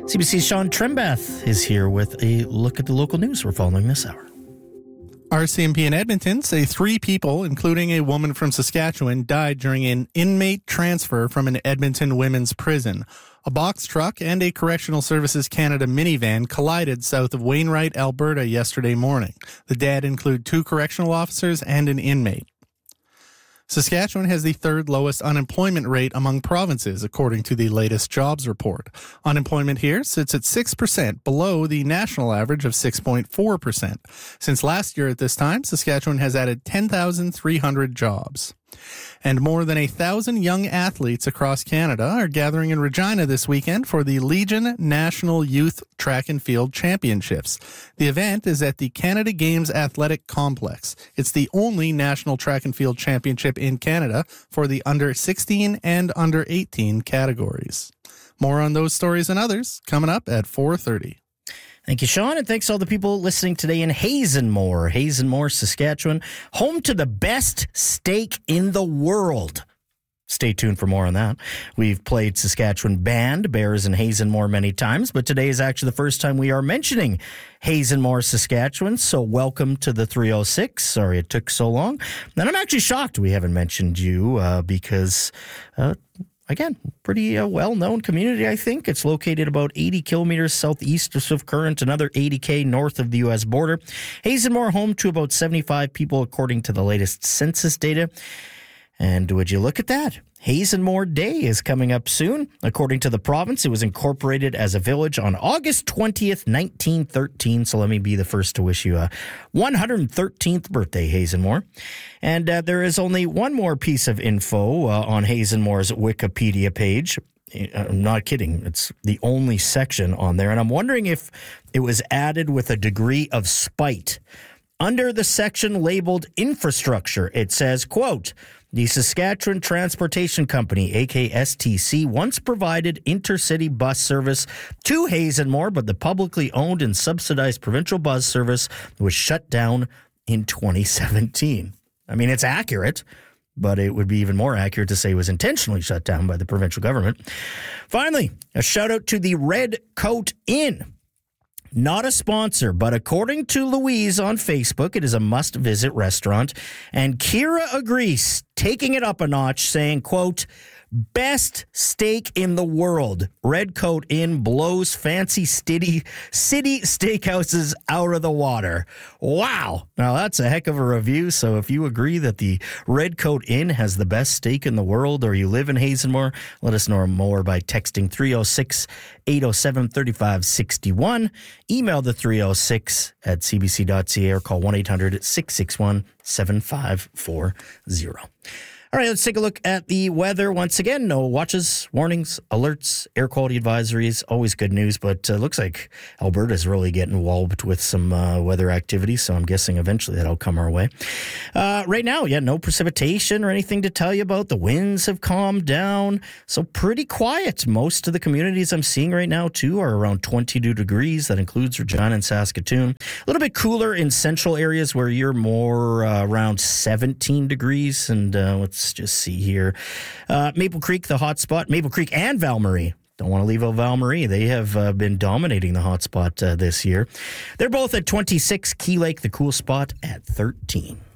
CBC's Sean Trembath is here with a look at the local news we're following this hour. RCMP in Edmonton say 3 people, including a woman from Saskatchewan, died during an inmate transfer from an Edmonton women's prison. A box truck and a Correctional Services Canada minivan collided south of Wainwright, Alberta yesterday morning. The dead include 2 correctional officers and an inmate. Saskatchewan has the 3rd lowest unemployment rate among provinces, according to the latest jobs report. Unemployment here sits at 6%, below the national average of 6.4%. Since last year at this time, Saskatchewan has added 10,300 jobs. And more than 1,000 young athletes across Canada are gathering in Regina this weekend for the Legion National Youth Track and Field Championships. The event is at the Canada Games Athletic Complex. It's the only national track and field championship in Canada for the under 16 and under 18 categories. More on those stories and others coming up at 4:30. Thank you, Sean, and thanks to all the people listening today in Hazenmore, Saskatchewan, home to the best steak in the world. Stay tuned for more on that. We've played Saskatchewan Band, Bears, and Hazenmore many times, but today is actually the first time we are mentioning Hazenmore, Saskatchewan, so welcome to the 306. Sorry it took so long. And I'm actually shocked we haven't mentioned you because... Again, pretty well-known community, I think. It's located about 80 kilometers southeast of Swift Current, another 80K north of the U.S. border. Hazenmore, home to about 75 people, according to the latest census data. And would you look at that? Hazenmore Day is coming up soon. According to the province, it was incorporated as a village on August 20th, 1913. So let me be the first to wish you a 113th birthday, Hazenmore. And there is only one more piece of info on Hazenmore's Wikipedia page. I'm not kidding. It's the only section on there. And I'm wondering if it was added with a degree of spite. Under the section labeled infrastructure, it says, quote, the Saskatchewan Transportation Company, aka STC, once provided intercity bus service to Hazenmore, but the publicly owned and subsidized provincial bus service was shut down in 2017. I mean, it's accurate, but it would be even more accurate to say it was intentionally shut down by the provincial government. Finally, a shout out to the Red Coat Inn. Not a sponsor, but according to Louise on Facebook, it is a must-visit restaurant. And Kira agrees, taking it up a notch, saying, quote, best steak in the world. Red Coat Inn blows fancy city steakhouses out of the water. Wow. Now, that's a heck of a review. So if you agree that the Red Coat Inn has the best steak in the world, or you live in Hazenmore, let us know more by texting 306-807-3561. Email the 306 at cbc.ca or call 1-800-661-7540. All right, let's take a look at the weather. Once again, no watches, warnings, alerts, air quality advisories. Always good news, but looks like Alberta's really getting walloped with some weather activity, so I'm guessing eventually that'll come our way. Right now, no precipitation or anything to tell you about. The winds have calmed down, so pretty quiet. Most of the communities I'm seeing right now, too, are around 22 degrees. That includes Regina and Saskatoon. A little bit cooler in central areas where you're more around 17 degrees, and let's just see here. Maple Creek, the hot spot. Maple Creek and Val-Marie. Don't want to leave out Val-Marie. They have been dominating the hot spot this year. They're both at 26. Key Lake, the cool spot, at 13.